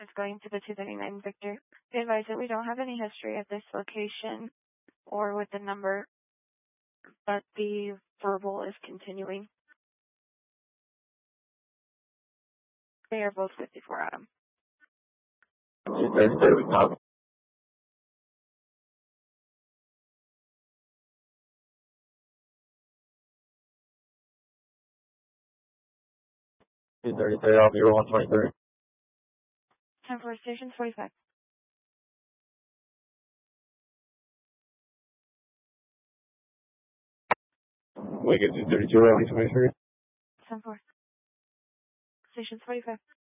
is going to the 239 Victor. Be advised that we don't have any history at this location or with the number, but the verbal is continuing. They are both 54 Adam. 233, we copy. I'll be 123. 10-4, station 45. Wicked 232, I'll be 23. 10-4. Station 45.